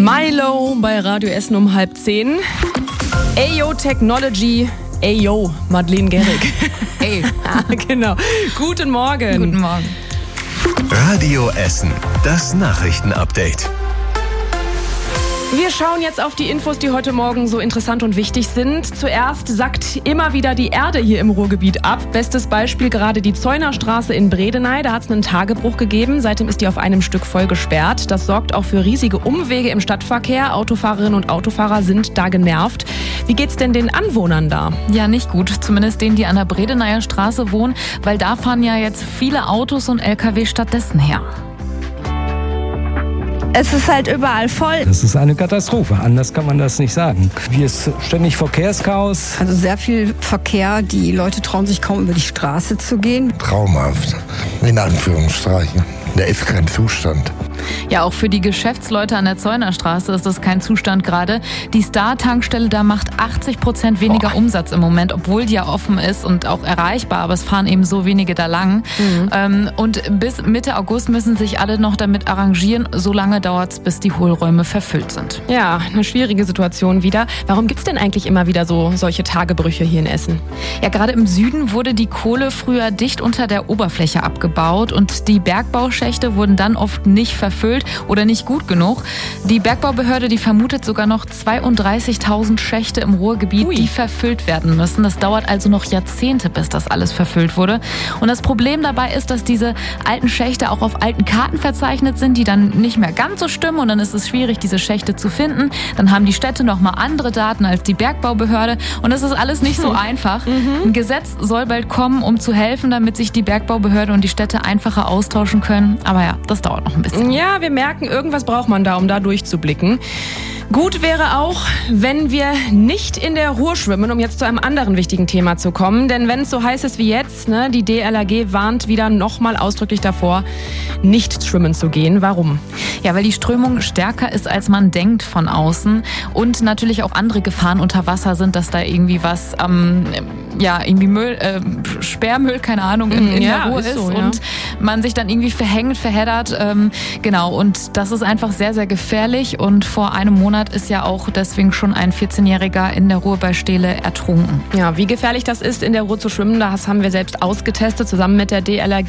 Milo bei Radio Essen um 9:30. Ayo Technology. Ayo, Madeleine Gerrig. Ey. Genau. Guten Morgen. Guten Morgen. Radio Essen, das Nachrichtenupdate. Wir schauen jetzt auf die Infos, die heute Morgen so interessant und wichtig sind. Zuerst sackt immer wieder die Erde hier im Ruhrgebiet ab. Bestes Beispiel gerade die Zeunerstraße in Bredeney. Da hat es einen Tagebruch gegeben. Seitdem ist die auf einem Stück voll gesperrt. Das sorgt auch für riesige Umwege im Stadtverkehr. Autofahrerinnen und Autofahrer sind da genervt. Wie geht's denn den Anwohnern da? Ja, nicht gut. Zumindest denen, die an der Bredeneyer Straße wohnen. Weil da fahren ja jetzt viele Autos und LKW stattdessen her. Es ist halt überall voll. Das ist eine Katastrophe, anders kann man das nicht sagen. Hier ist ständig Verkehrschaos. Also sehr viel Verkehr, die Leute trauen sich kaum über die Straße zu gehen. Traumhaft, in Anführungszeichen. Da ist kein Zustand. Ja, auch für die Geschäftsleute an der Zeunerstraße ist das kein Zustand gerade. Die Star-Tankstelle da macht 80% weniger Umsatz im Moment, obwohl die ja offen ist und auch erreichbar, aber es fahren eben so wenige da lang. Und bis Mitte August müssen sich alle noch damit arrangieren. So lange dauert es, bis die Hohlräume verfüllt sind. Ja, eine schwierige Situation wieder. Warum gibt's denn eigentlich immer wieder solche Tagebrüche hier in Essen? Ja, gerade im Süden wurde die Kohle früher dicht unter der Oberfläche abgebaut und die Bergbauschächte wurden dann oft nicht verfüllt oder nicht gut genug. Die Bergbaubehörde, die vermutet sogar noch 32.000 Schächte im Ruhrgebiet, die verfüllt werden müssen. Das dauert also noch Jahrzehnte, bis das alles verfüllt wurde. Und das Problem dabei ist, dass diese alten Schächte auch auf alten Karten verzeichnet sind, die dann nicht mehr ganz so stimmen und dann ist es schwierig, diese Schächte zu finden. Dann haben die Städte nochmal andere Daten als die Bergbaubehörde und das ist alles nicht so einfach. Ein Gesetz soll bald kommen, um zu helfen, damit sich die Bergbaubehörde und die Städte einfacher austauschen können. Aber ja, das dauert noch ein bisschen. Ja, wir merken, irgendwas braucht man da, um da durchzublicken. Gut wäre auch, wenn wir nicht in der Ruhr schwimmen, um jetzt zu einem anderen wichtigen Thema zu kommen. Denn wenn es so heiß ist wie jetzt, die DLRG warnt wieder nochmal ausdrücklich davor, nicht schwimmen zu gehen. Warum? Ja, weil die Strömung stärker ist, als man denkt von außen. Und natürlich auch andere Gefahren unter Wasser sind, dass da irgendwie was irgendwie Müll, Sperrmüll, keine Ahnung, in der Ruhr ist so, ja. Und man sich dann irgendwie verheddert. Genau, und das ist einfach sehr, sehr gefährlich. Und vor einem Monat ist ja auch deswegen schon ein 14-Jähriger in der Ruhr bei Stehle ertrunken. Ja, wie gefährlich das ist, in der Ruhr zu schwimmen, das haben wir selbst ausgetestet, zusammen mit der DLRG.